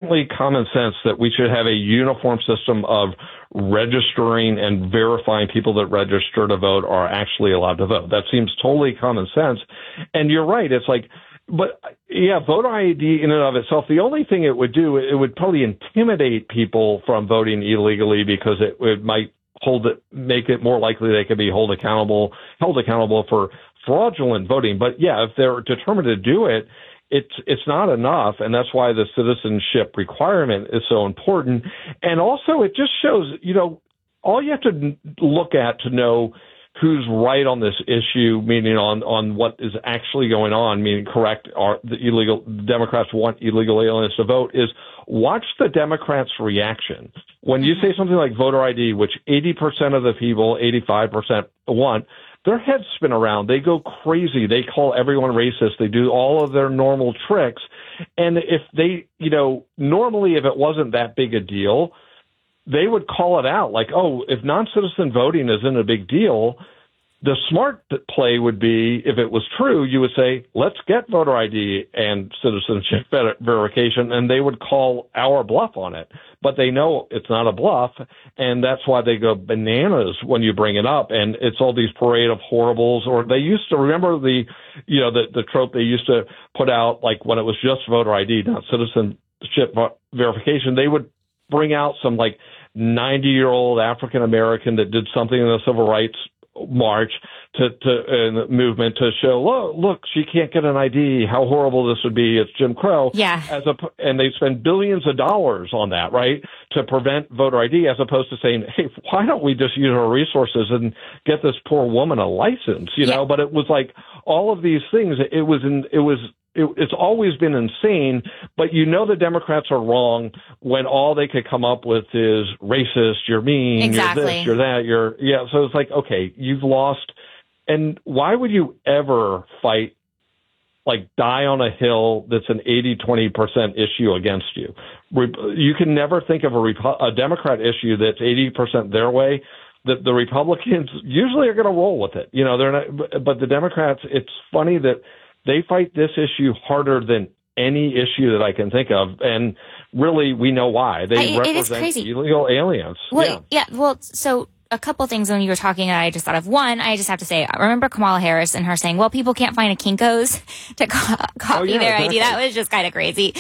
sufficiently common sense that we should have a uniform system of registering and verifying people that register to vote are actually allowed to vote. That seems totally common sense. And you're right. It's like, but yeah, voter ID in and of itself, the only thing it would do, it would probably intimidate people from voting illegally because it might make it more likely they could be held accountable for fraudulent voting. But yeah, if they're determined to do it, it's not enough, and that's why the citizenship requirement is so important. And also, it just shows, all you have to look at to know who's right on this issue, meaning on what is actually going on, meaning correct, the Democrats want illegal aliens to vote, is watch the Democrats' reaction. When you say something like voter ID, which 80% of the people, 85% want, their heads spin around. They go crazy. They call everyone racist. They do all of their normal tricks. And if they, normally if it wasn't that big a deal, they would call it out like, oh, if non-citizen voting isn't a big deal, the smart play would be, if it was true, you would say, let's get voter ID and citizenship verification, and they would call our bluff on it. But they know it's not a bluff, and that's why they go bananas when you bring it up. And it's all these parade of horribles, or they used to, remember the trope they used to put out, like when it was just voter ID, not citizenship verification, they would bring out some like 90-year-old African American that did something in the civil rights march in the movement to show, look, she can't get an ID. How horrible this would be. It's Jim Crow. Yeah. And they spend billions of dollars on that, right, to prevent voter ID, as opposed to saying, hey, why don't we just use our resources and get this poor woman a license, know? But it was like all of these things. It's always been insane, but the Democrats are wrong when all they could come up with is racist, you're mean, exactly. You're this, you're that, so it's like, okay, you've lost. And why would you ever fight, like die on a hill that's an 80-20% issue against you? You can never think of a Democrat issue that's 80% their way. That the Republicans usually are going to roll with it. They're not, but the Democrats, it's funny that they fight this issue harder than any issue that I can think of. And really, we know why. They represent illegal aliens. Well, well, so a couple things when you were talking, I just thought of one. I just have to say, I remember Kamala Harris and her saying, well, people can't find a Kinko's to copy their ID. That was just kind of crazy.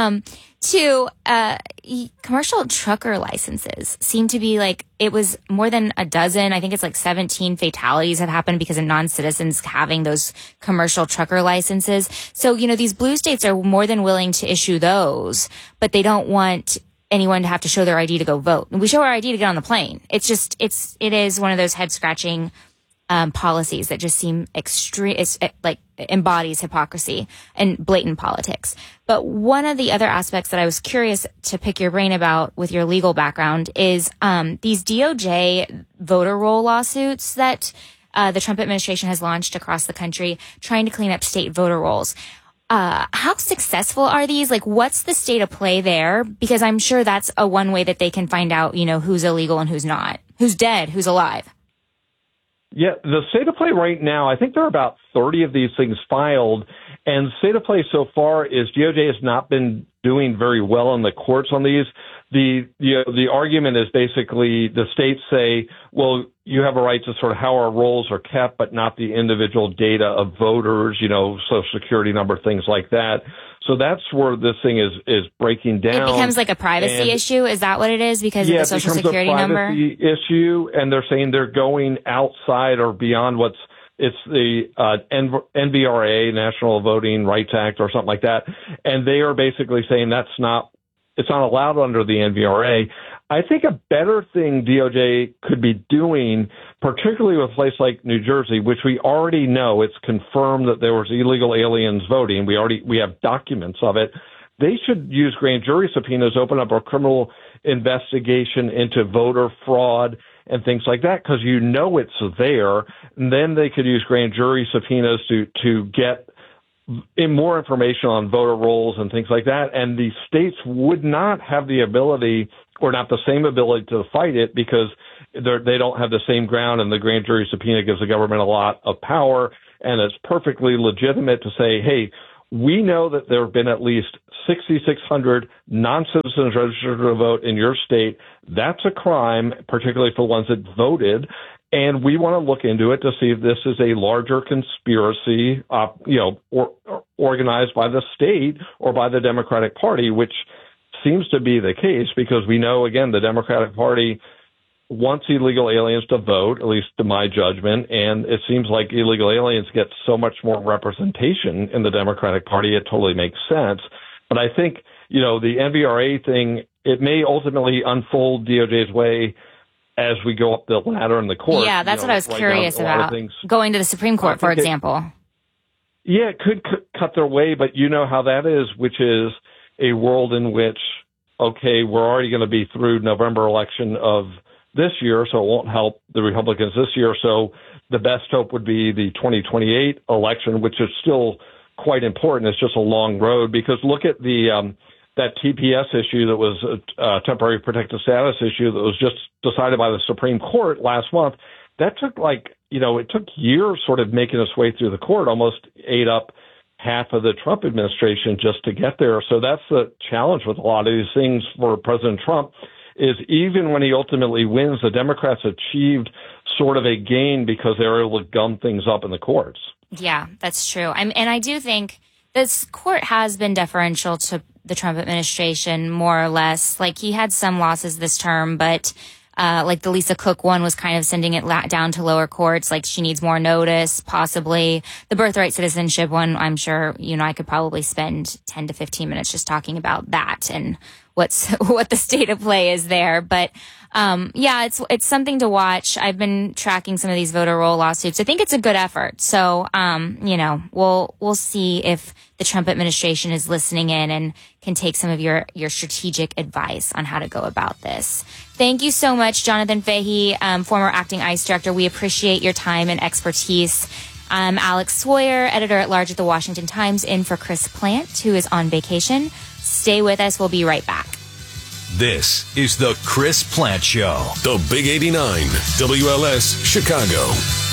Two, commercial trucker licenses seem to be like, it was more than a dozen. I think it's like 17 fatalities have happened because of non-citizens having those commercial trucker licenses. So, these blue states are more than willing to issue those, but they don't want anyone to have to show their ID to go vote. And we show our ID to get on the plane. It is one of those head scratching policies that just seem extreme. It's like embodies hypocrisy and blatant politics. But one of the other aspects that I was curious to pick your brain about with your legal background is these DOJ voter roll lawsuits that the Trump administration has launched across the country, trying to clean up state voter rolls. How successful are these? Like, what's the state of play there? Because I'm sure that's one way that they can find out, who's illegal and who's not, who's dead, who's alive. Yeah, the state of play right now, I think there are about 30 of these things filed, and state of play so far is DOJ has not been doing very well in the courts on these. The argument is basically the states say, well, you have a right to sort of how our rolls are kept, but not the individual data of voters, Social Security number, things like that. So that's where this thing is breaking down. It becomes like a privacy issue. Is that what it is? Because of the Social Security number? Yeah, it becomes a privacy issue, and they're saying they're going outside or beyond it's the NVRA, National Voting Rights Act, or something like that. And they are basically saying it's not allowed under the NVRA. I think a better thing DOJ could be doing, particularly with a place like New Jersey, which we already know it's confirmed that there was illegal aliens voting. We have documents of it. They should use grand jury subpoenas, open up a criminal investigation into voter fraud and things like that, because it's there. And then they could use grand jury subpoenas to get more information on voter rolls and things like that. And the states would not have the ability, or not the same ability, to fight it, because they don't have the same ground, and the grand jury subpoena gives the government a lot of power, and it's perfectly legitimate to say, hey, we know that there have been at least 6,600 non-citizens registered to vote in your state. That's a crime, particularly for the ones that voted. And we want to look into it to see if this is a larger conspiracy, organized by the state or by the Democratic Party, which seems to be the case because we know, again, the Democratic Party wants illegal aliens to vote, at least to my judgment. And it seems like illegal aliens get so much more representation in the Democratic Party. It totally makes sense. But I think, the NVRA thing, it may ultimately unfold DOJ's way as we go up the ladder in the court. Yeah, that's what I was curious about. Going to the Supreme Court, for example. It could cut their way, but you know how that is, which is a world in which, okay, we're already going to be through November election of this year, so it won't help the Republicans this year. So the best hope would be the 2028 election, which is still quite important. It's just a long road because look at the that TPS issue that was a temporary protected status issue that was just decided by the Supreme Court last month. That took it took years sort of making its way through the court, almost ate up half of the Trump administration just to get there. So that's the challenge with a lot of these things for President Trump is even when he ultimately wins, the Democrats achieved sort of a gain because they were able to gum things up in the courts. Yeah, that's true. And I do think this court has been deferential to the Trump administration, more or less. Like, he had some losses this term, but like the Lisa Cook one was kind of sending it down to lower courts. Like, she needs more notice, possibly. The birthright citizenship one, I'm sure, I could probably spend 10 to 15 minutes just talking about that and what the state of play is there. But it's something to watch. I've been tracking some of these voter roll lawsuits. I think it's a good effort. So, we'll see if the Trump administration is listening in and can take some of your strategic advice on how to go about this. Thank you so much, Jonathan Fahey, former acting ICE director. We appreciate your time and expertise. I'm Alex Sawyer, editor-at-large at the Washington Times, in for Chris Plant, who is on vacation. Stay with us. We'll be right back. This is the Chris Plant Show. The Big 89, WLS, Chicago.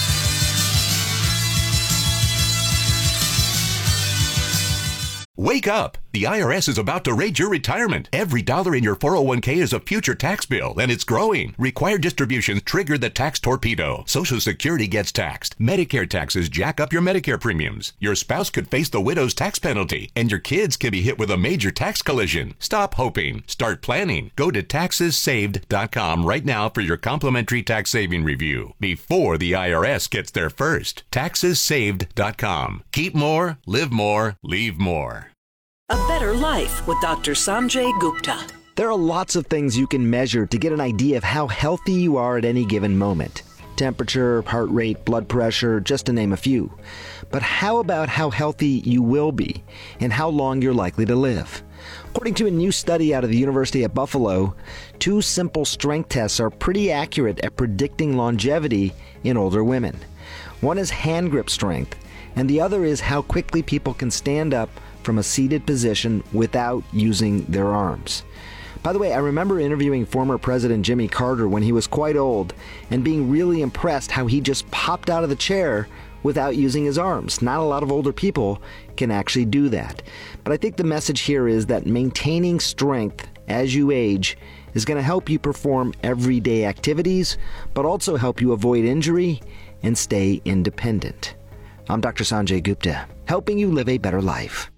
Wake up! The IRS is about to raid your retirement. Every dollar in your 401k is a future tax bill, and it's growing. Required distributions trigger the tax torpedo. Social Security gets taxed. Medicare taxes jack up your Medicare premiums. Your spouse could face the widow's tax penalty, and your kids can be hit with a major tax collision. Stop hoping. Start planning. Go to taxessaved.com right now for your complimentary tax saving review before the IRS gets there first. Taxessaved.com. Keep more, live more, leave more. A Better Life with Dr. Sanjay Gupta. There are lots of things you can measure to get an idea of how healthy you are at any given moment. Temperature, heart rate, blood pressure, just to name a few. But how about how healthy you will be and how long you're likely to live? According to a new study out of the University at Buffalo, 2 simple strength tests are pretty accurate at predicting longevity in older women. One is hand grip strength, and the other is how quickly people can stand up from a seated position without using their arms. By the way, I remember interviewing former President Jimmy Carter when he was quite old and being really impressed how he just popped out of the chair without using his arms. Not a lot of older people can actually do that. But I think the message here is that maintaining strength as you age is going to help you perform everyday activities, but also help you avoid injury and stay independent. I'm Dr. Sanjay Gupta, helping you live a better life.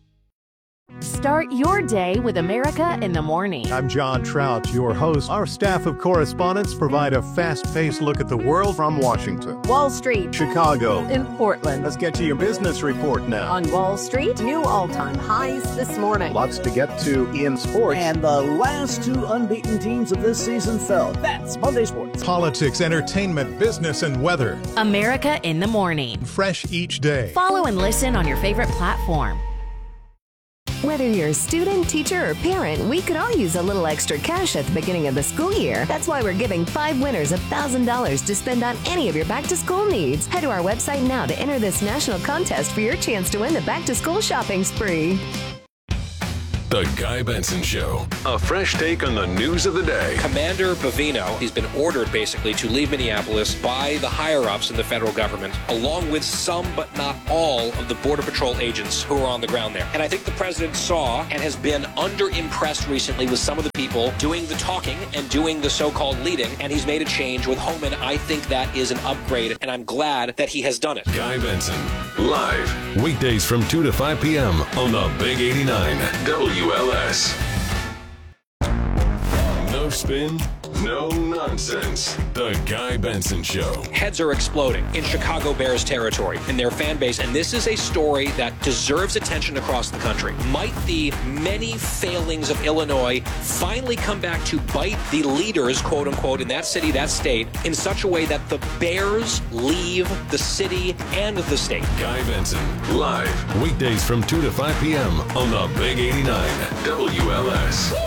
Start your day with America in the Morning. I'm John Trout, your host. Our staff of correspondents provide a fast-paced look at the world from Washington, Wall Street, Chicago, and Portland. Let's get to your business report now. On Wall Street, new all-time highs this morning. Lots to get to in sports. And the last 2 unbeaten teams of this season fell. That's Monday Sports. Politics, entertainment, business, and weather. America in the Morning. Fresh each day. Follow and listen on your favorite platform. Whether you're a student, teacher, or parent, we could all use a little extra cash at the beginning of the school year. That's why we're giving 5 winners $1,000 to spend on any of your back-to-school needs. Head to our website now to enter this national contest for your chance to win the back-to-school shopping spree. The Guy Benson Show. A fresh take on the news of the day. Commander Bovino, he's been ordered basically to leave Minneapolis by the higher-ups in the federal government, along with some but not all of the Border Patrol agents who are on the ground there. And I think the president saw and has been under-impressed recently with some of the people doing the talking and doing the so-called leading, and he's made a change with Homan. I think that is an upgrade, and I'm glad that he has done it. Guy Benson, live, weekdays from 2 to 5 p.m. on the Big 89 WLS. No spin, no nonsense. The Guy Benson Show. Heads are exploding in Chicago Bears territory in their fan base, and this is a story that deserves attention across the country. Might the many failings of Illinois finally come back to bite the leaders, quote unquote, in that city, that state, in such a way that the Bears leave the city and the state? Guy Benson, live, weekdays from 2 to 5 p.m. on the Big 89 WLS.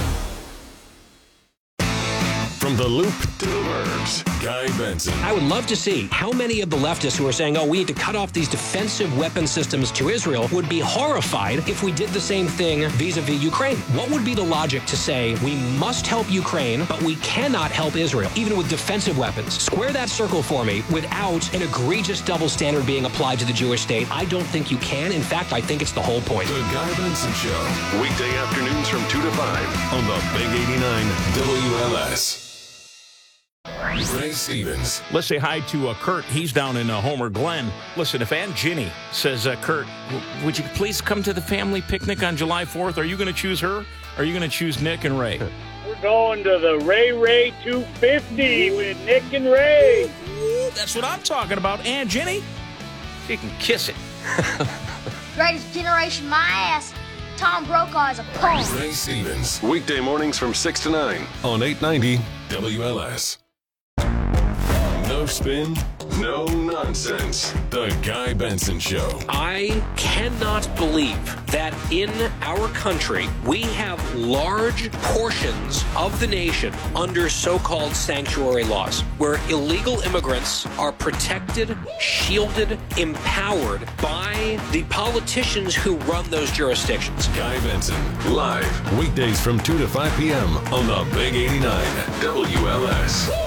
From the Loop to the Burbs, Guy Benson. I would love to see how many of the leftists who are saying, oh, we need to cut off these defensive weapon systems to Israel would be horrified if we did the same thing vis-a-vis Ukraine. What would be the logic to say we must help Ukraine, but we cannot help Israel, even with defensive weapons? Square that circle for me without an egregious double standard being applied to the Jewish state. I don't think you can. In fact, I think it's the whole point. The Guy Benson Show, weekday afternoons from 2 to 5 on the Big 89 WLS. Ray Stevens. Let's say hi to Kurt. He's down in Homer Glen. Listen, if Aunt Ginny says, Kurt, would you please come to the family picnic on July 4th? Are you going to choose her? Or are you going to choose Nick and Ray? We're going to the Ray 250 with Nick and Ray. That's what I'm talking about. Aunt Ginny, she can kiss it. Greatest generation, my ass. Tom Brokaw is a punk. Ray Stevens. Weekday mornings from 6 to 9 on 890 WLS. No spin, no nonsense. The Guy Benson Show. I cannot believe that in our country we have large portions of the nation under so-called sanctuary laws, where illegal immigrants are protected, shielded, empowered by the politicians who run those jurisdictions. Guy Benson, live, weekdays from 2 to 5 p.m. on the Big 89 WLS.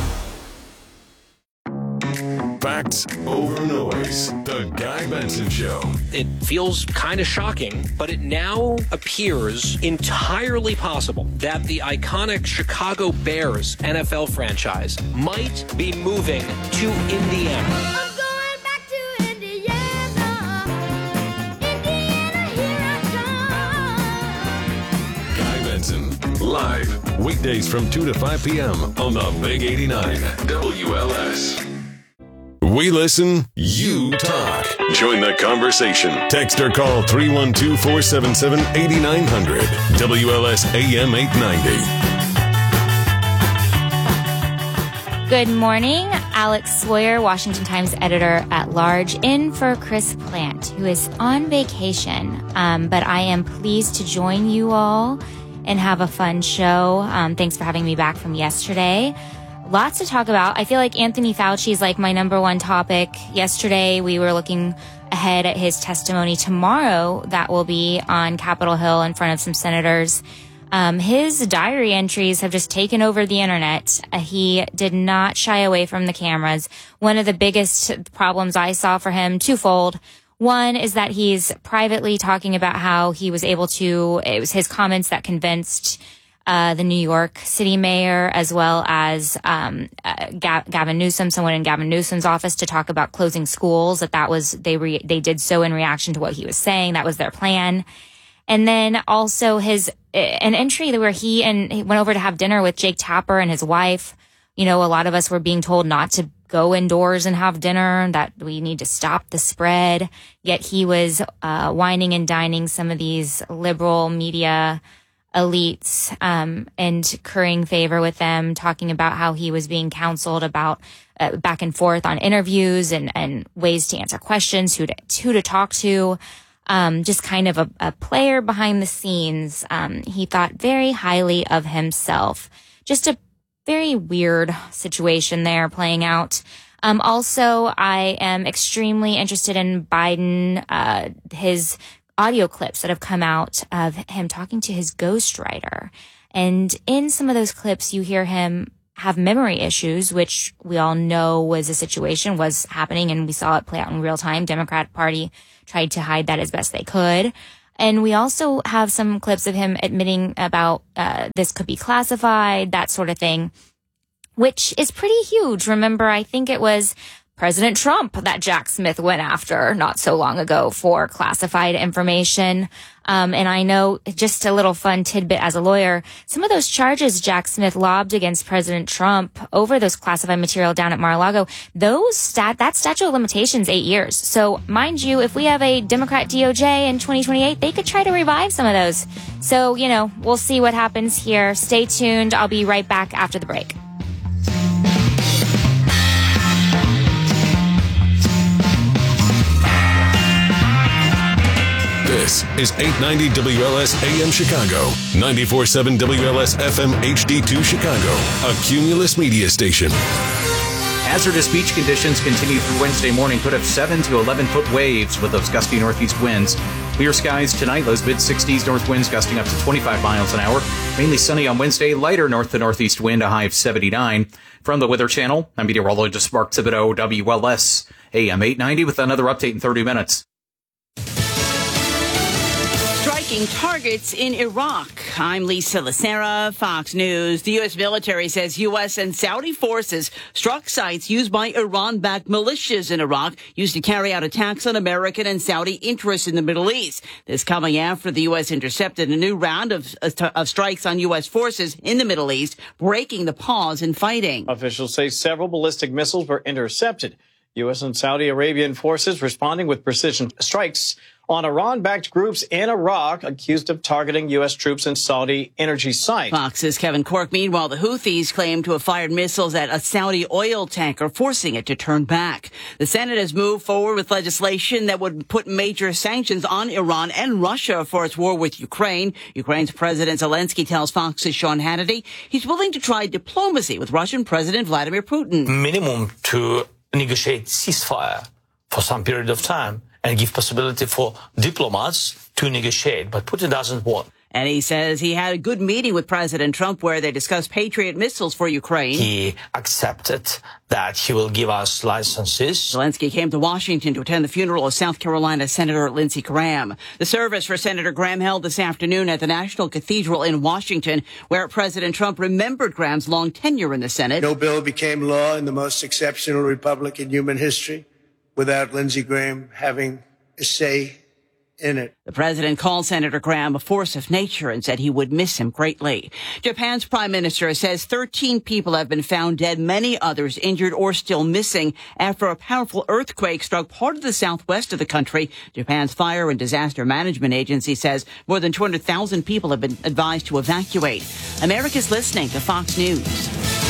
Facts over noise. The Guy Benson Show. It feels kind of shocking, but it now appears entirely possible that the iconic Chicago Bears NFL franchise might be moving to Indiana. I'm going back to Indiana. Indiana, here I come. Guy Benson, live, weekdays from 2 to 5 p.m. on the Big 89 WLS. We listen, you talk. Join the conversation. Text or call 312-477-8900. WLS AM 890. Good morning. Alex Sawyer, Washington Times editor at large, in for Chris Plant, who is on vacation. But I am pleased to join you all and have a fun show. Thanks for having me back from yesterday. Lots to talk about. I feel like Anthony Fauci is like my number one topic. Yesterday, we were looking ahead at his testimony tomorrow that will be on Capitol Hill in front of some senators. His diary entries have just taken over the internet. He did not shy away from the cameras. One of the biggest problems I saw for him, twofold. One is that he's privately talking about how he was able to, it was his comments that convinced the New York City mayor, as well as Gavin Newsom, someone in Gavin Newsom's office, to talk about closing schools. That was they did so in reaction to what he was saying. That was their plan. And then also an entry where he went over to have dinner with Jake Tapper and his wife. You know, a lot of us were being told not to go indoors and have dinner, that we need to stop the spread. Yet he was wining and dining some of these liberal media elites and currying favor with them, talking about how he was being counseled about back and forth on interviews and ways to answer questions, who to talk to. Just kind of a player behind the scenes. He thought very highly of himself. Just a very weird situation there playing out. Also, I am extremely interested in Biden, his audio clips that have come out of him talking to his ghostwriter. And in some of those clips, you hear him have memory issues, which we all know was happening, and we saw it play out in real time. Democrat Party tried to hide that as best they could. And we also have some clips of him admitting about this could be classified, that sort of thing, which is pretty huge. Remember, I think it was President Trump that Jack Smith went after not so long ago for classified information. And I know, just a little fun tidbit as a lawyer, some of those charges Jack Smith lobbed against President Trump over those classified material down at Mar-a-Lago, that statute of limitations, 8 years. So mind you, if we have a Democrat DOJ in 2028, they could try to revive some of those. So, we'll see what happens here. Stay tuned. I'll be right back after the break. This is 890 WLS AM Chicago, 94.7 WLS FM HD2 Chicago, a Cumulus media station. Hazardous beach conditions continue through Wednesday morning. Could have 7 to 11-foot waves with those gusty northeast winds. Clear skies tonight. Those mid-60s north winds gusting up to 25 miles an hour. Mainly sunny on Wednesday. Lighter north to northeast wind, a high of 79. From the Weather Channel, I'm meteorologist Mark Thibodeau, WLS AM 890 with another update in 30 minutes. Striking targets in Iraq. I'm Lisa Lacera, Fox News. The U.S. military says U.S. and Saudi forces struck sites used by Iran-backed militias in Iraq used to carry out attacks on American and Saudi interests in the Middle East. This coming after the U.S. intercepted a new round of strikes on U.S. forces in the Middle East, breaking the pause in fighting. Officials say several ballistic missiles were intercepted. U.S. and Saudi Arabian forces responding with precision strikes on Iran-backed groups in Iraq accused of targeting U.S. troops in Saudi energy sites. Fox's Kevin Corke. Meanwhile, the Houthis claim to have fired missiles at a Saudi oil tanker, forcing it to turn back. The Senate has moved forward with legislation that would put major sanctions on Iran and Russia for its war with Ukraine. Ukraine's President Zelensky tells Fox's Sean Hannity he's willing to try diplomacy with Russian President Vladimir Putin. Minimum to negotiate ceasefire for some period of time and give possibility for diplomats to negotiate. But Putin doesn't want. And he says he had a good meeting with President Trump where they discussed Patriot missiles for Ukraine. He accepted that he will give us licenses. Zelensky came to Washington to attend the funeral of South Carolina Senator Lindsey Graham. The service for Senator Graham held this afternoon at the National Cathedral in Washington, where President Trump remembered Graham's long tenure in the Senate. No bill became law in the most exceptional republic in human history without Lindsey Graham having a say in it. The president called Senator Graham a force of nature and said he would miss him greatly. Japan's prime minister says 13 people have been found dead, many others injured or still missing after a powerful earthquake struck part of the southwest of the country. Japan's Fire and Disaster Management Agency says more than 200,000 people have been advised to evacuate. America's listening to Fox News.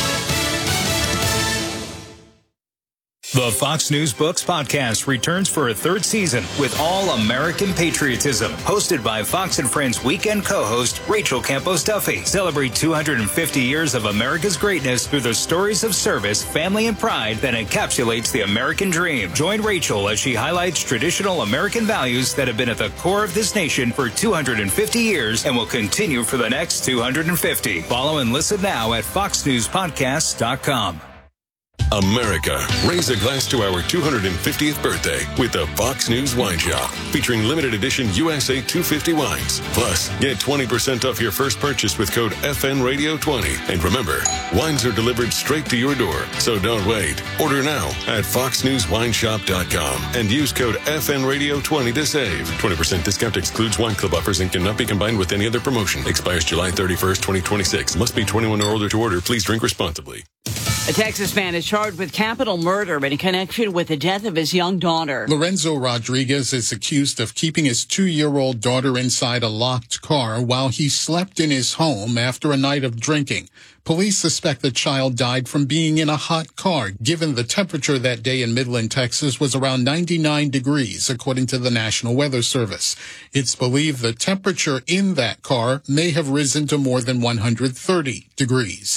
The Fox News Books podcast returns for a third season with all American patriotism. Hosted by Fox and Friends weekend co-host Rachel Campos Duffy. Celebrate 250 years of America's greatness through the stories of service, family, and pride that encapsulates the American dream. Join Rachel as she highlights traditional American values that have been at the core of this nation for 250 years and will continue for the next 250. Follow and listen now at foxnewspodcast.com. America, raise a glass to our 250th birthday with the Fox News Wine Shop, featuring limited edition USA 250 wines. Plus, get 20% off your first purchase with code FNRadio20. And remember, wines are delivered straight to your door, so don't wait. Order now at foxnewswineshop.com and use code FNRadio20 to save. 20% discount excludes wine club offers and cannot be combined with any other promotion. Expires July 31st, 2026. Must be 21 or older to order. Please drink responsibly. A Texas man is charged with capital murder in connection with the death of his young daughter. Lorenzo Rodriguez is accused of keeping his 2-year-old daughter inside a locked car while he slept in his home after a night of drinking. Police suspect the child died from being in a hot car, given the temperature that day in Midland, Texas was around 99 degrees, according to the National Weather Service. It's believed the temperature in that car may have risen to more than 130 degrees.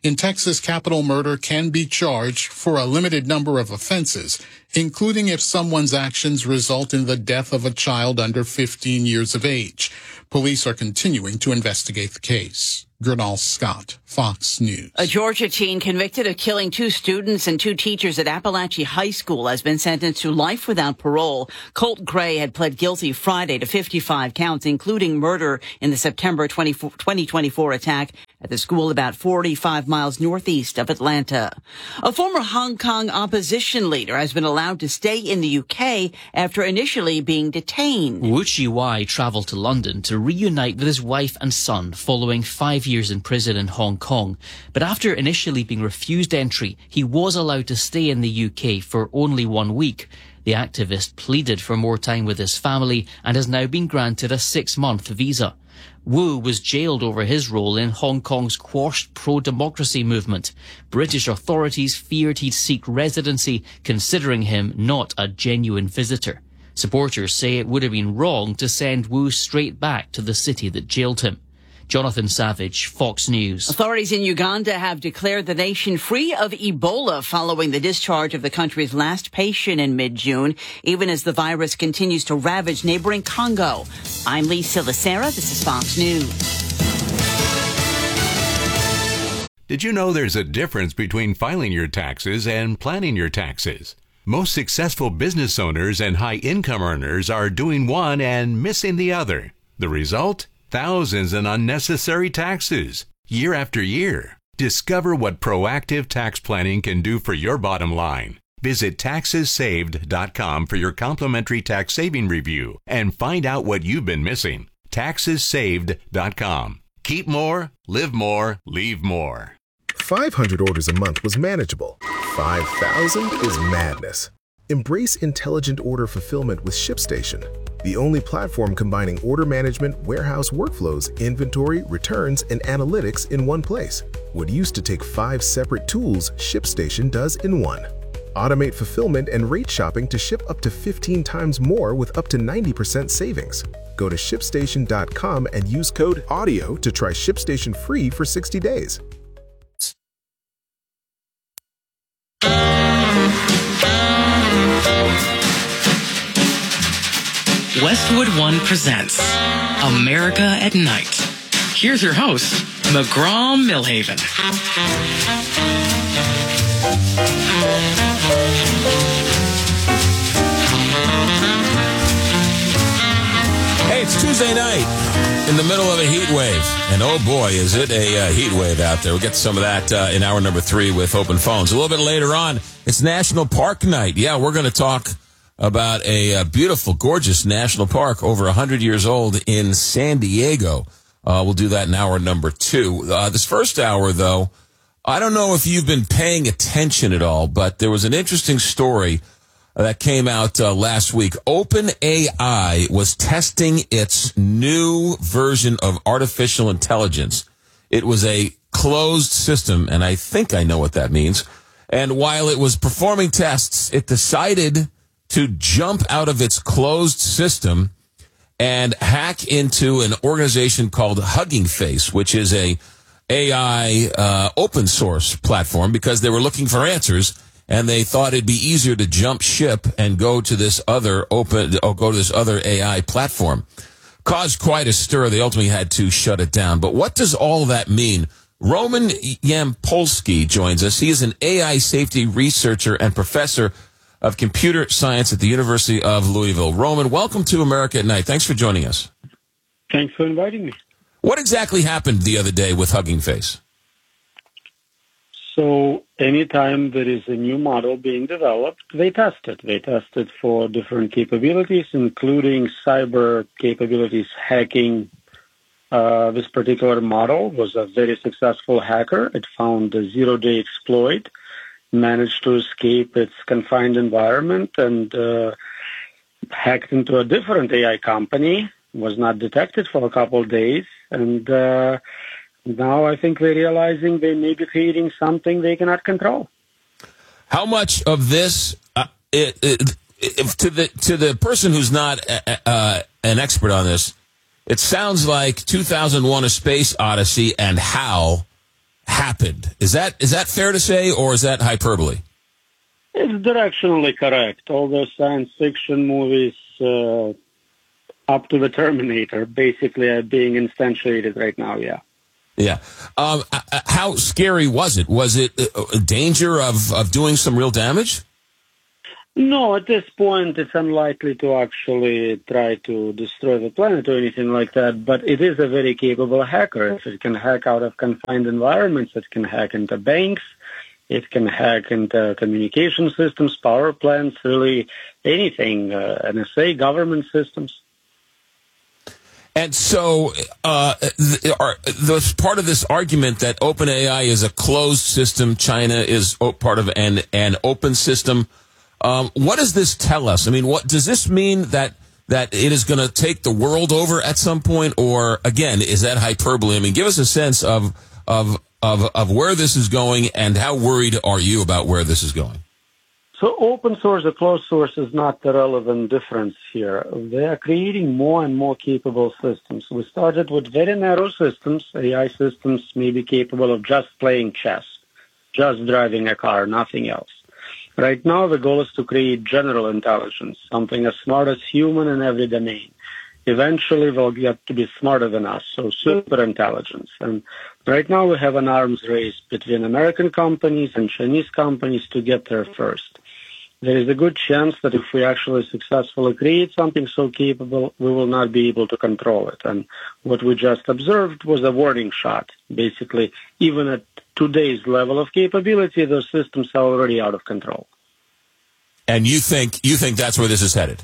In Texas, capital murder can be charged for a limited number of offenses, including if someone's actions result in the death of a child under 15 years of age. Police are continuing to investigate the case. Gernal Scott, Fox News. A Georgia teen convicted of killing 2 students and 2 teachers at Appalachia High School has been sentenced to life without parole. Colt Gray had pled guilty Friday to 55 counts, including murder in the September 2024 attack at the school about 45 miles northeast of Atlanta. A former Hong Kong opposition leader has been allowed to stay in the UK after initially being detained. Wu Chi-wai travelled to London to reunite with his wife and son following 5 years in prison in Hong Kong. But after initially being refused entry, he was allowed to stay in the UK for only 1 week. The activist pleaded for more time with his family and has now been granted a 6-month visa. Wu was jailed over his role in Hong Kong's quashed pro-democracy movement. British authorities feared he'd seek residency, considering him not a genuine visitor. Supporters say it would have been wrong to send Wu straight back to the city that jailed him. Jonathan Savage, Fox News. Authorities in Uganda have declared the nation free of Ebola following the discharge of the country's last patient in mid-June, even as the virus continues to ravage neighboring Congo. I'm Lisa Lacera. This is Fox News. Did you know there's a difference between filing your taxes and planning your taxes? Most successful business owners and high-income earners are doing one and missing the other. The result? Thousands in unnecessary taxes, year after year. Discover what proactive tax planning can do for your bottom line. Visit TaxesSaved.com for your complimentary tax saving review and find out what you've been missing. TaxesSaved.com. Keep more, live more, leave more. 500 orders a month was manageable. 5,000 is madness. Embrace intelligent order fulfillment with ShipStation, the only platform combining order management, warehouse workflows, inventory, returns, and analytics in one place. What used to take 5 separate tools, ShipStation does in one. Automate fulfillment and rate shopping to ship up to 15 times more with up to 90% savings. Go to ShipStation.com and use code AUDIO to try ShipStation free for 60 days. Westwood One presents America at Night. Here's your host, McGraw Millhaven. Hey, it's Tuesday night in the middle of a heat wave. And oh boy, is it a heat wave out there. We'll get to some of that in hour number 3 with open phones. A little bit later on, it's National Park Night. Yeah, we're going to talk about a beautiful, gorgeous national park over 100 years old in San Diego. We'll do that in hour number 2. This first hour, though, I don't know if you've been paying attention at all, but there was an interesting story that came out last week. OpenAI was testing its new version of artificial intelligence. It was a closed system, and I think I know what that means. And while it was performing tests, it decided to jump out of its closed system and hack into an organization called Hugging Face, which is a AI open source platform, because they were looking for answers and they thought it'd be easier to jump ship and go to this other AI platform. Caused quite a stir. They ultimately had to shut it down. But what does all that mean? Roman Yampolsky joins us. He is an AI safety researcher and professor of computer science at the University of Louisville. Roman, welcome to America at Night. Thanks for joining us. Thanks for inviting me. What exactly happened the other day with Hugging Face? So anytime there is a new model being developed, they test it. They test it for different capabilities, including cyber capabilities. Hacking this particular model was a very successful hacker. It found a zero-day exploit, managed to escape its confined environment, and hacked into a different AI company, was not detected for a couple of days, and now I think they're realizing they may be creating something they cannot control. How much of this, to the person who's not an expert on this, it sounds like 2001: A Space Odyssey and HAL happened. Is that fair to say, or is that hyperbole? It's directionally correct. All those science fiction movies up to the Terminator basically are being instantiated right now, yeah. Yeah. How scary was it? Was it a danger of doing some real damage? No, at this point, it's unlikely to actually try to destroy the planet or anything like that, but it is a very capable hacker. If it can hack out of confined environments, it can hack into banks, it can hack into communication systems, power plants, really anything, NSA, government systems. And so, there's part of this argument that OpenAI is a closed system, China is part of an open system. What does this tell us? I mean, what does this mean that it is going to take the world over at some point, or again, is that hyperbole? I mean, give us a sense of where this is going, and how worried are you about where this is going? So open source or closed source is not the relevant difference here. They are creating more and more capable systems. We started with very narrow systems. AI systems may be capable of just playing chess, just driving a car, nothing else. Right now, the goal is to create general intelligence, something as smart as human in every domain. Eventually, they'll get to be smarter than us, so super intelligence. And right now, we have an arms race between American companies and Chinese companies to get there first. There is a good chance that if we actually successfully create something so capable, we will not be able to control it. And what we just observed was a warning shot. Basically, even at today's level of capability, those systems are already out of control. And you think that's where this is headed?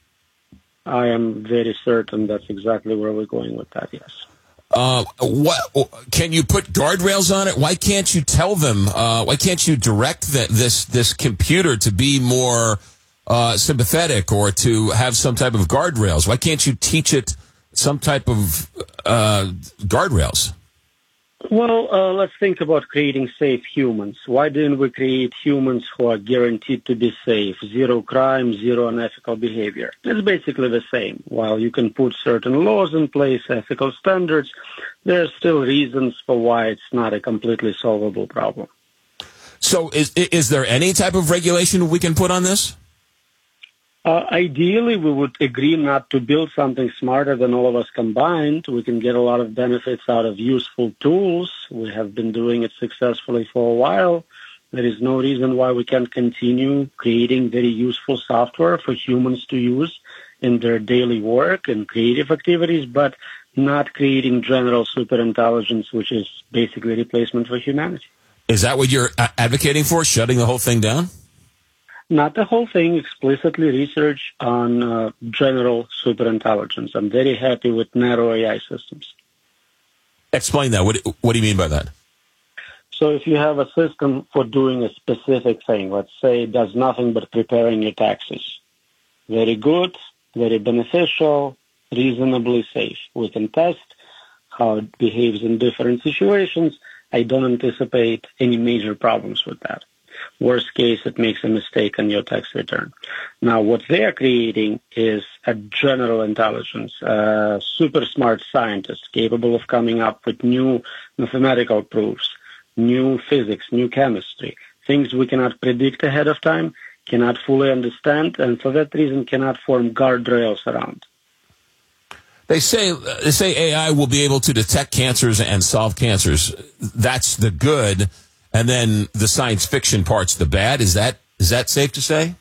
I am very certain that's exactly where we're going with that, yes. What can you put guardrails on it? Why can't you tell them? Why can't you direct this computer to be more sympathetic, or to have some type of guardrails? Why can't you teach it some type of guardrails? Well, let's think about creating safe humans. Why didn't we create humans who are guaranteed to be safe? Zero crime, zero unethical behavior. It's basically the same. While you can put certain laws in place, ethical standards, there are still reasons for why it's not a completely solvable problem. So is there any type of regulation we can put on this? Ideally, we would agree not to build something smarter than all of us combined. We can get a lot of benefits out of useful tools. We have been doing it successfully for a while. There is no reason why we can't continue creating very useful software for humans to use in their daily work and creative activities, but not creating general superintelligence, which is basically replacement for humanity. Is that what you're advocating for, shutting the whole thing down? Not the whole thing, explicitly research on general superintelligence. I'm very happy with narrow AI systems. Explain that. What do you mean by that? So if you have a system for doing a specific thing, let's say it does nothing but preparing your taxes, very good, very beneficial, reasonably safe. We can test how it behaves in different situations. I don't anticipate any major problems with that. Worst case, it makes a mistake on your tax return. Now, what they are creating is a general intelligence, a super smart scientist capable of coming up with new mathematical proofs, new physics, new chemistry, things we cannot predict ahead of time, cannot fully understand, and for that reason cannot form guardrails around. They say AI will be able to detect cancers and solve cancers. That's the good. And then the science fiction part's the bad. Is that safe to say?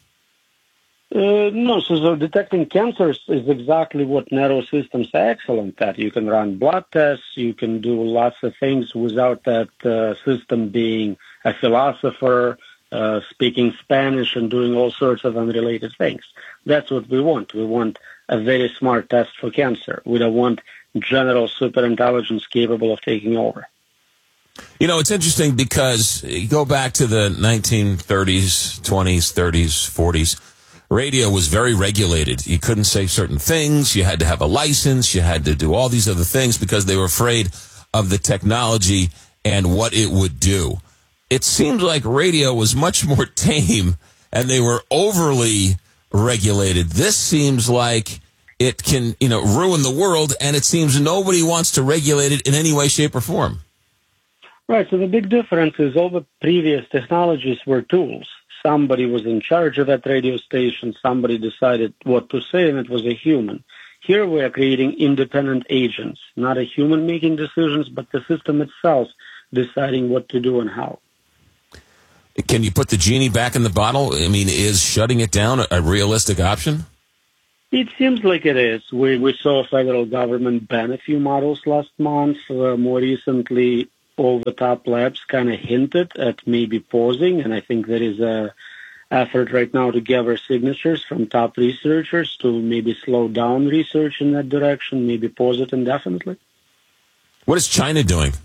No. So detecting cancers is exactly what narrow systems are excellent at. You can run blood tests. You can do lots of things without that system being a philosopher, speaking Spanish and doing all sorts of unrelated things. That's what we want. We want a very smart test for cancer. We don't want general superintelligence capable of taking over. You know, it's interesting because you go back to the 1930s, 20s, 30s, 40s. Radio was very regulated. You couldn't say certain things. You had to have a license. You had to do all these other things because they were afraid of the technology and what it would do. It seemed like radio was much more tame and they were overly regulated. This seems like it can, ruin the world, and it seems nobody wants to regulate it in any way, shape, or form. Right, so the big difference is all the previous technologies were tools. Somebody was in charge of that radio station, somebody decided what to say, and it was a human. Here we are creating independent agents, not a human making decisions, but the system itself deciding what to do and how. Can you put the genie back in the bottle? I mean, is shutting it down a realistic option? It seems like it is. We saw federal government ban a few models last month. More recently, over-the-top labs kind of hinted at maybe pausing, and I think there is a effort right now to gather signatures from top researchers to maybe slow down research in that direction, maybe pause it indefinitely. What is China doing?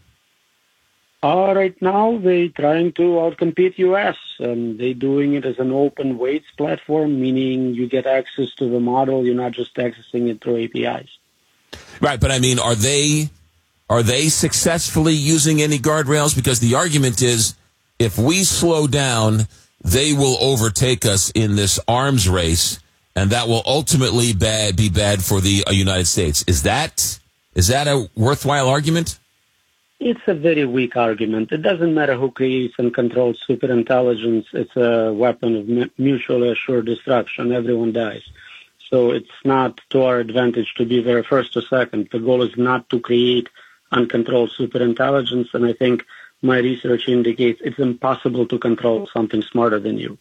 Right now, they're trying to outcompete U.S., and they're doing it as an open weights platform, meaning you get access to the model, you're not just accessing it through APIs. Right, but I mean, are they successfully using any guardrails? Because the argument is, if we slow down, they will overtake us in this arms race, and that will ultimately be bad for the United States. Is that a worthwhile argument? It's a very weak argument. It doesn't matter who creates and controls superintelligence. It's a weapon of mutually assured destruction. Everyone dies. So it's not to our advantage to be there first or second. The goal is not to create uncontrolled superintelligence, and I think my research indicates it's impossible to control something smarter than you.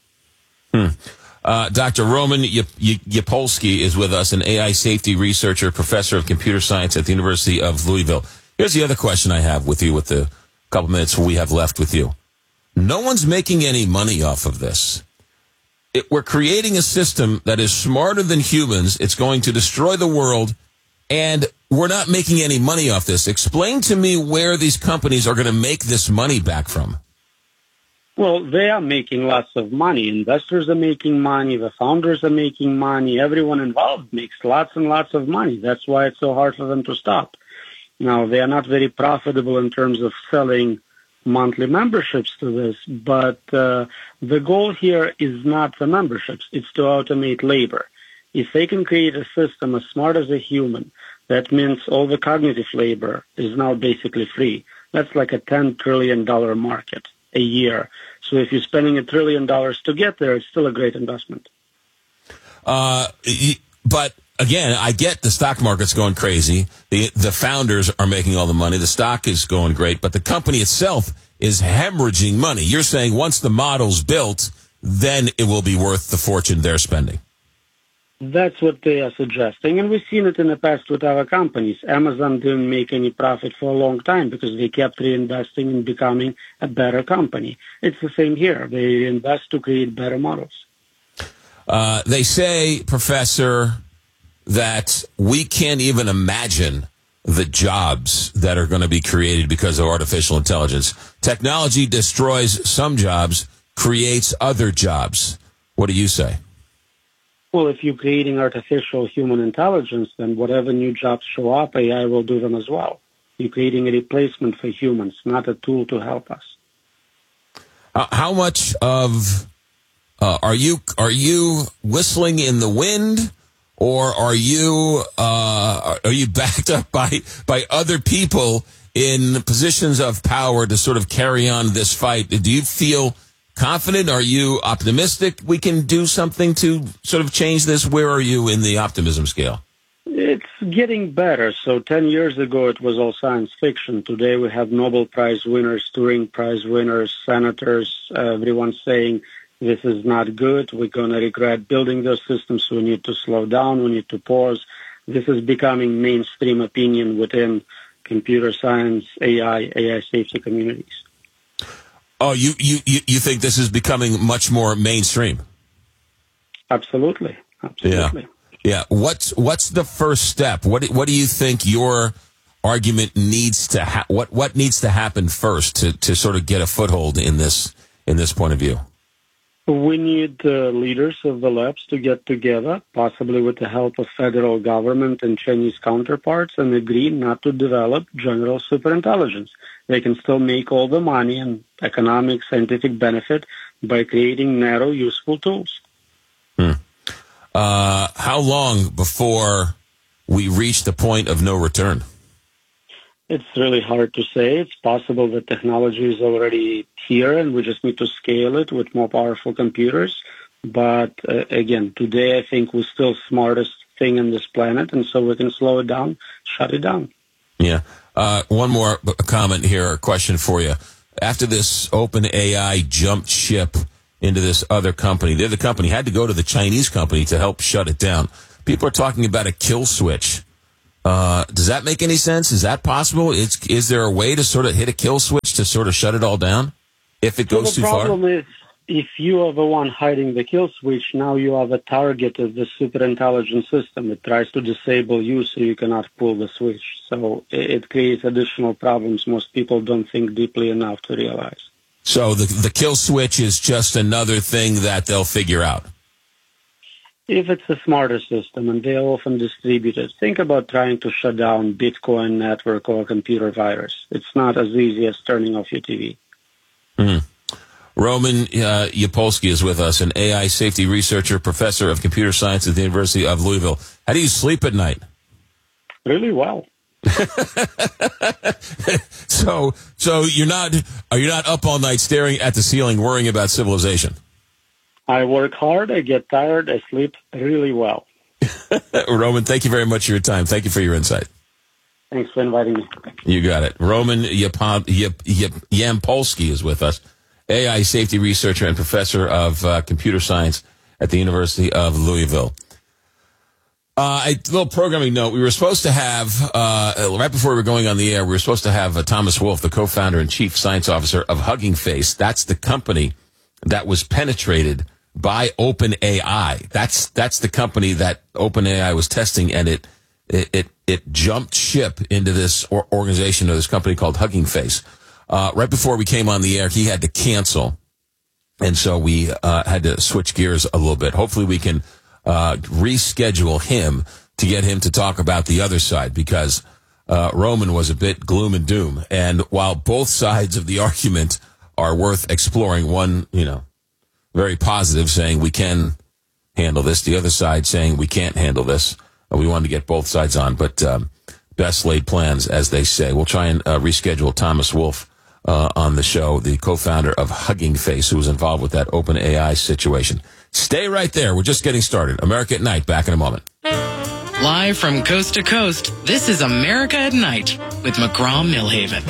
Dr. Roman Yapolsky is with us, an AI safety researcher, professor of computer science at the University of Louisville. Here's the other question I have with you with the couple minutes we have left with you. No one's making any money off of this. We're creating a system that is smarter than humans. It's going to destroy the world, and we're not making any money off this. Explain to me where these companies are going to make this money back from. Well, they are making lots of money. Investors are making money. The founders are making money. Everyone involved makes lots and lots of money. That's why it's so hard for them to stop. Now, they are not very profitable in terms of selling monthly memberships to this, but the goal here is not the memberships. It's to automate labor. If they can create a system as smart as a human, that means all the cognitive labor is now basically free. That's like a $10 trillion market a year. So if you're spending $1 trillion to get there, it's still a great investment. But again, I get the stock market's going crazy. The founders are making all the money. The stock is going great, but the company itself is hemorrhaging money. You're saying once the model's built, then it will be worth the fortune they're spending. That's what they are suggesting, and we've seen it in the past with other companies. Amazon didn't make any profit for a long time because they kept reinvesting in becoming a better company. It's the same here. They invest to create better models. They say, Professor, that we can't even imagine the jobs that are going to be created because of artificial intelligence. Technology destroys some jobs, creates other jobs. What do you say? Well, if you're creating artificial human intelligence, then whatever new jobs show up, AI will do them as well. You're creating a replacement for humans, not a tool to help us. How much of are you whistling in the wind, or are you backed up by other people in positions of power to sort of carry on this fight? Do you feel confident? Are you optimistic we can do something to sort of change this? Where are you in the optimism scale? It's getting better. So 10 years ago, it was all science fiction. Today, we have Nobel Prize winners, Turing Prize winners, senators, everyone saying this is not good. We're going to regret building those systems. We need to slow down. We need to pause. This is becoming mainstream opinion within computer science, AI safety communities. Oh, you think this is becoming much more mainstream? Absolutely. Yeah. What's the first step? What do you think your argument needs to what needs to happen first to sort of get a foothold in this point of view? We need leaders of the labs to get together, possibly with the help of federal government and Chinese counterparts, and agree not to develop general superintelligence. They can still make all the money and economic, scientific benefit by creating narrow, useful tools. How long before we reach the point of no return? It's really hard to say. It's possible that technology is already here and we just need to scale it with more powerful computers. But again, today I think we're still smartest thing on this planet, and so we can slow it down, shut it down. Yeah. One more comment here, or question for you. After this OpenAI jumped ship into this other company, the other company had to go to the Chinese company to help shut it down. People are talking about a kill switch. Does that make any sense? Is that possible? Is there a way to sort of hit a kill switch to sort of shut it all down if it goes too far? The problem is, if you are the one hiding the kill switch, now you are the target of the super intelligent system. It tries to disable you so you cannot pull the switch. So it creates additional problems most people don't think deeply enough to realize. So the kill switch is just another thing that they'll figure out. If it's a smarter system, and they often distribute it, think about trying to shut down Bitcoin network or a computer virus. It's not as easy as turning off your TV. Mm-hmm. Roman Yapolsky is with us, an AI safety researcher, professor of computer science at the University of Louisville. How do you sleep at night? Really well. So are you not up all night staring at the ceiling worrying about civilization? I work hard, I get tired, I sleep really well. Roman, thank you very much for your time. Thank you for your insight. Thanks for inviting me. You got it. Roman Yapolsky is with us, AI safety researcher and professor of computer science at the University of Louisville. A little programming note. We were supposed to have, right before we were going on the air, we were supposed to have Thomas Wolfe, the co-founder and chief science officer of Hugging Face. That's the company that was penetrated by OpenAI. That's the company that OpenAI was testing, and it jumped ship into this organization or this company called Hugging Face. Right before we came on the air, he had to cancel, and so we had to switch gears a little bit. Hopefully we can reschedule him to get him to talk about the other side, because Roman was a bit gloom and doom. And while both sides of the argument are worth exploring, one, very positive, saying we can handle this, the other side saying we can't handle this. We wanted to get both sides on, but best laid plans, as they say. We'll try and reschedule Thomas Wolfe on the show, the co-founder of Hugging Face, who was involved with that OpenAI situation. Stay right there. We're just getting started. America at Night, back in a moment. Live from coast to coast, this is America at Night with McGraw-Milhaven.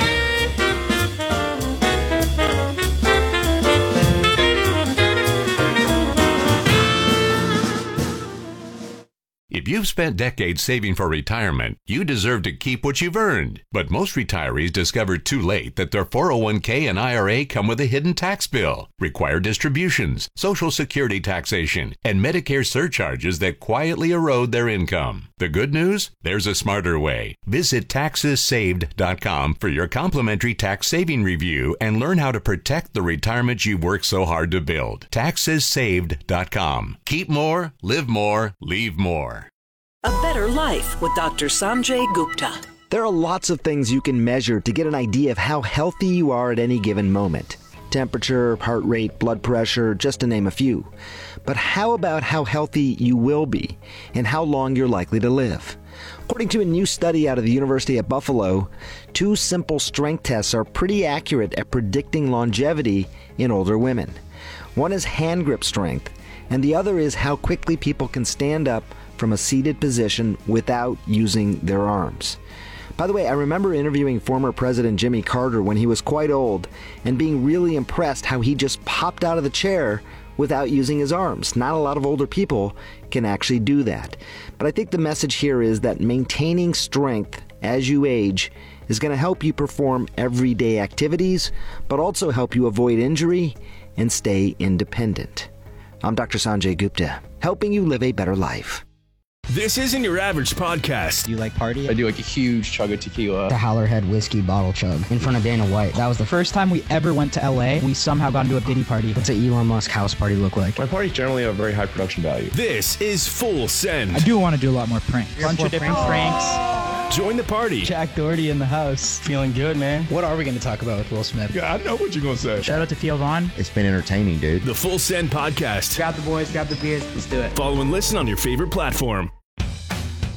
If you've spent decades saving for retirement, you deserve to keep what you've earned. But most retirees discover too late that their 401k and IRA come with a hidden tax bill, required distributions, Social Security taxation, and Medicare surcharges that quietly erode their income. The good news? There's a smarter way. Visit TaxesSaved.com for your complimentary tax saving review and learn how to protect the retirement you've worked so hard to build. TaxesSaved.com. Keep more, live more, leave more. A Better Life with Dr. Sanjay Gupta. There are lots of things you can measure to get an idea of how healthy you are at any given moment. Temperature, heart rate, blood pressure, just to name a few. But how about how healthy you will be and how long you're likely to live? According to a new study out of the University at Buffalo, 2 simple strength tests are pretty accurate at predicting longevity in older women. One is hand grip strength, and the other is how quickly people can stand up from a seated position without using their arms. By the way, I remember interviewing former President Jimmy Carter when he was quite old and being really impressed how he just popped out of the chair without using his arms. Not a lot of older people can actually do that. But I think the message here is that maintaining strength as you age is going to help you perform everyday activities, but also help you avoid injury and stay independent. I'm Dr. Sanjay Gupta, helping you live a better life. This isn't your average podcast. Do you like party? I do like a huge chug of tequila. The Howlerhead whiskey bottle chug in front of Dana White. That was the first time we ever went to LA. We somehow got into a Diddy party. What's an Elon Musk house party look like? My parties generally have very high production value. This is Full Send. I do want to do a lot more pranks. A bunch of different pranks. Join the party. Jack Doherty in the house. Feeling good, man. What are we going to talk about with Will Smith? Yeah, I know what you're going to say. Shout out to Theo Vaughn. It's been entertaining, dude. The Full Send podcast. Grab the boys, grab the beers. Let's do it. Follow and listen on your favorite platform.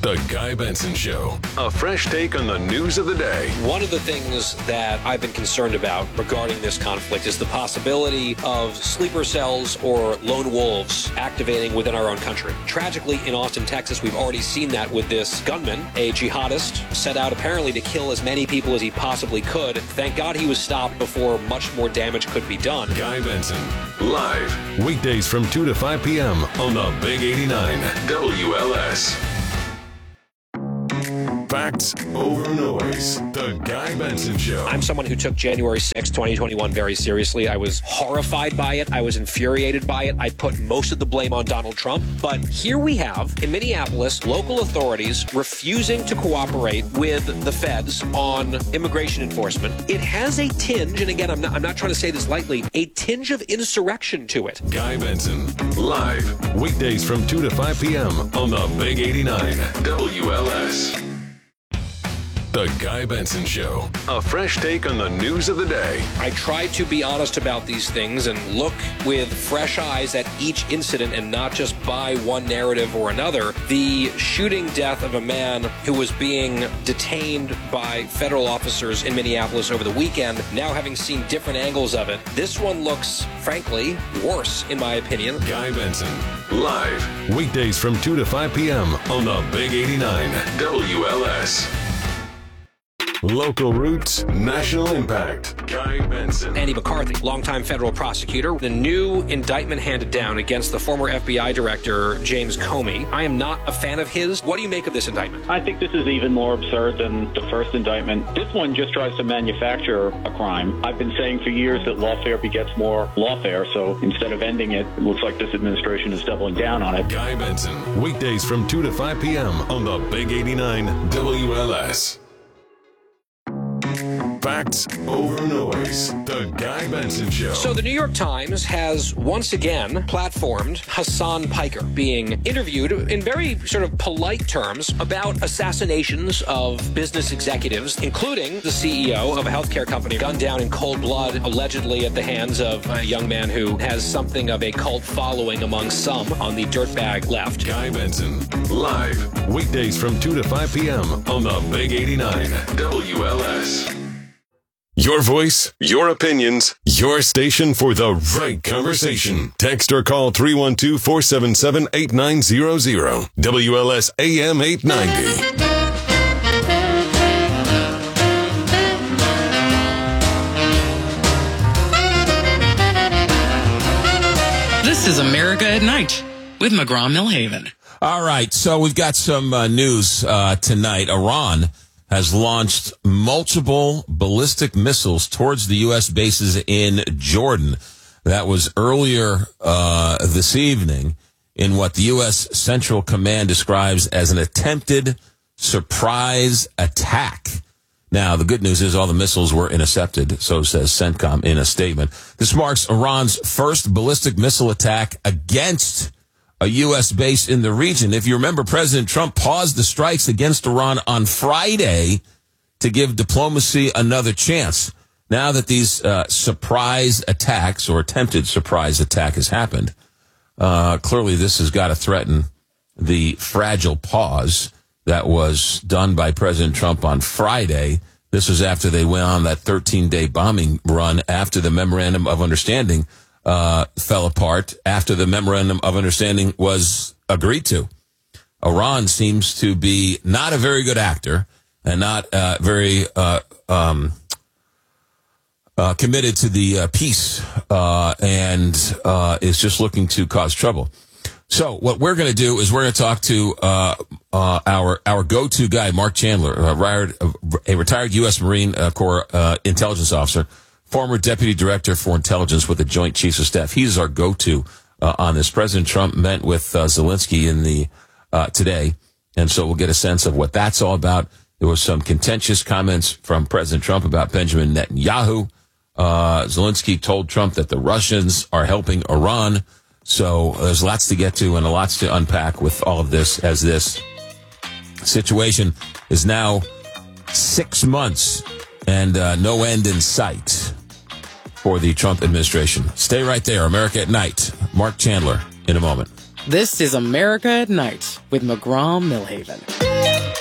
The Guy Benson Show. A fresh take on the news of the day. One of the things that I've been concerned about regarding this conflict is the possibility of sleeper cells or lone wolves activating within our own country. Tragically, in Austin, Texas, we've already seen that with this gunman, a jihadist, set out apparently to kill as many people as he possibly could. Thank God he was stopped before much more damage could be done. Guy Benson, live, weekdays from 2 to 5 p.m. on the Big 89 WLS. Facts over noise. The Guy Benson Show. I'm someone who took January 6, 2021 very seriously. I was horrified by it. I was infuriated by it. I put most of the blame on Donald Trump. But here we have, in Minneapolis, local authorities refusing to cooperate with the feds on immigration enforcement. It has a tinge, and again, I'm not trying to say this lightly, a tinge of insurrection to it. Guy Benson, live, weekdays from 2 to 5 p.m. on the Big 89 WLS. The Guy Benson Show. A fresh take on the news of the day. I try to be honest about these things and look with fresh eyes at each incident and not just buy one narrative or another. The shooting death of a man who was being detained by federal officers in Minneapolis over the weekend, now having seen different angles of it, this one looks, frankly, worse, in my opinion. Guy Benson, live, weekdays from 2 to 5 p.m. on the Big 89 WLS. Local roots, national impact. Guy Benson. Andy McCarthy, longtime federal prosecutor. The new indictment handed down against the former FBI director, James Comey. I am not a fan of his. What do you make of this indictment? I think this is even more absurd than the first indictment. This one just tries to manufacture a crime. I've been saying for years that lawfare begets more lawfare, so instead of ending it, it looks like this administration is doubling down on it. Guy Benson, weekdays from 2 to 5 p.m. on the Big 89 WLS. Facts over noise. The Guy Benson Show. So the New York Times has once again platformed Hassan Piker being interviewed in very sort of polite terms about assassinations of business executives, including the CEO of a healthcare company gunned down in cold blood, allegedly at the hands of a young man who has something of a cult following among some on the dirtbag left. Guy Benson, live, weekdays from 2 to 5 p.m. on the Big 89 WLS. Your voice, your opinions, your station for the right conversation. Text or call 312-477-8900. WLS AM 890. This is America at Night with McGraw-Millhaven. All right, so we've got some news tonight. Iran has launched multiple ballistic missiles towards the U.S. bases in Jordan. That was earlier this evening in what the U.S. Central Command describes as an attempted surprise attack. Now, the good news is all the missiles were intercepted, so says CENTCOM in a statement. This marks Iran's first ballistic missile attack against a U.S. base in the region. If you remember, President Trump paused the strikes against Iran on Friday to give diplomacy another chance. Now that these surprise attacks or attempted surprise attack has happened, clearly this has got to threaten the fragile pause that was done by President Trump on Friday. This was after they went on that 13-day bombing run after the Memorandum of Understanding fell apart, after the Memorandum of Understanding was agreed to. Iran seems to be not a very good actor and not very committed to the peace and is just looking to cause trouble. So what we're going to do is we're going to talk to our go-to guy, Mark Chandler, a retired U.S. Marine Corps intelligence officer, former deputy director for intelligence with the Joint Chiefs of Staff. He's our go-to on this. President Trump met with Zelensky in the today, and so we'll get a sense of what that's all about. There was some contentious comments from President Trump about Benjamin Netanyahu. Zelensky told Trump that the Russians are helping Iran. So there's lots to get to and lots to unpack with all of this, as this situation is now 6 months and no end in sight for the Trump administration. Stay right there. America at Night. Mark Chandler in a moment. This is America at Night with McGraw-Millhaven.